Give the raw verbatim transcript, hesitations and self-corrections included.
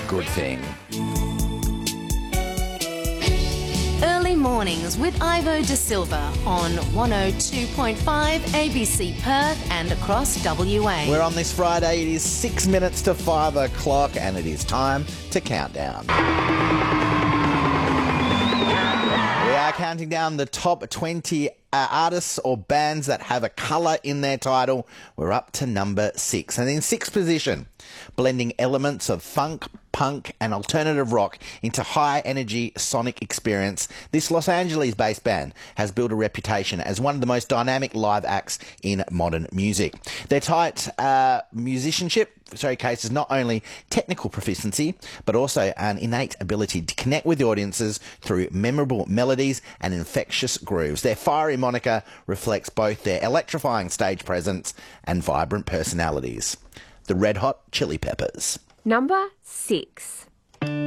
good thing. Early mornings with Ivo De Silva on one oh two point five A B C Perth and across W A. We're on this Friday. It is six minutes to five o'clock and it is time to count down. We are counting down the top twenty uh, artists or bands that have a colour in their title. We're up to number six. And in sixth position, blending elements of funk, punk and alternative rock into high-energy sonic experience, this Los Angeles-based band has built a reputation as one of the most dynamic live acts in modern music. Their tight uh, musicianship showcases not only technical proficiency, but also an innate ability to connect with the audiences through memorable melodies and infectious grooves. Their fiery moniker reflects both their electrifying stage presence and vibrant personalities. The Red Hot Chili Peppers. Number six.